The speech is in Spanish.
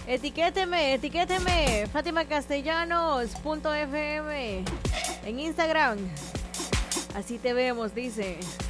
Etiquéteme, FátimaCastellanos.fm en Instagram. Así te vemos, dice.